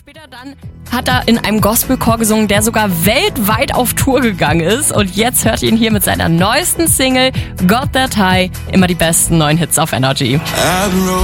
Später dann hat er in einem Gospelchor gesungen, der sogar weltweit auf Tour gegangen ist. Und jetzt hört ihr ihn hier mit seiner neuesten Single Got That High. Immer die besten neuen Hits auf Energy.